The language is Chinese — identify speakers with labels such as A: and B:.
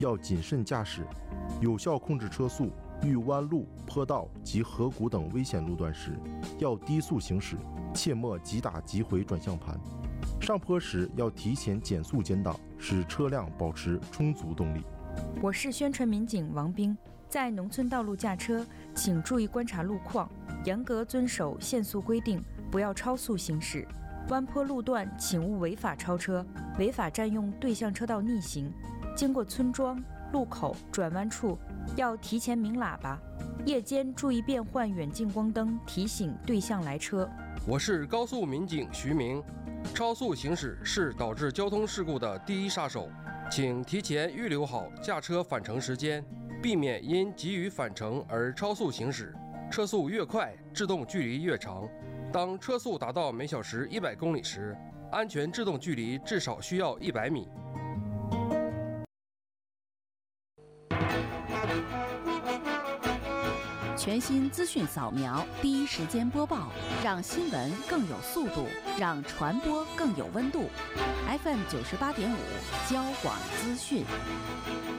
A: 要谨慎驾驶，有效控制车速。遇弯路、坡道及河谷等危险路段时，要低速行驶，切莫急打急回转向盘。上坡时要提前减速减档，使车辆保持充足动力。
B: 我是宣传民警王斌，在农村道路驾车，请注意观察路况，严格遵守限速规定，不要超速行驶。弯坡路段请勿违法超车，违法占用对向车道逆行。经过村庄、路口、转弯处，要提前鸣喇叭。夜间注意变换远近光灯，提醒对向来车。
C: 我是高速民警徐明。超速行驶是导致交通事故的第一杀手，请提前预留好驾车返程时间，避免因急于返程而超速行驶。车速越快，制动距离越长。当车速达到每小时100公里时，安全制动距离至少需要100米。
D: 全新资讯扫描，第一时间播报，让新闻更有速度，让传播更有温度。FM98.5，交广资讯。